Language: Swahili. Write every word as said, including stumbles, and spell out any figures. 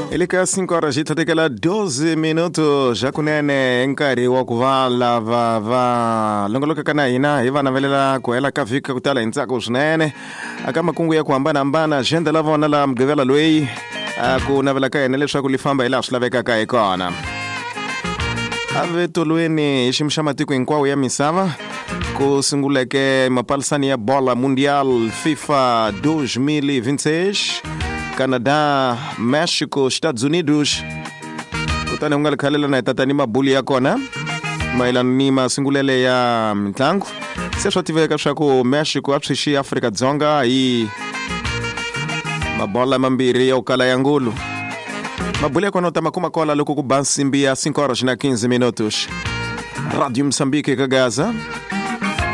Ilika cinco horas e tatekela doze minutos já kunene nkari wa kuvala va va longoloka kana ina hiva navelela kuhela ka vika kutala intsako swinene aka makungu ya ku hambanahambana agenda la vona la mgivela loyi ku navela ka yena leswaku li famba hilaha swi lavekaka hi kona. Avetolweni hi xiyimo xa matiko hinkwawo ya misava ku sunguleke mapalisani ya bola mundial FIFA dois mil e vinte e seis, Canadá, México, Estados Unidos. Kutani ungali khalela na itatani mabuli ya kona mailana ni masungulele ya mitlangu. Se swa tiveka swa ku México apshishi Afrika Dzonga hi mabola mambiri ya ukala ya ngulu. Mabuli ya kona utamakuma kola loko ku bansimbi ya cinco horas na quinze minutos. Radio Moçambique Kagaza.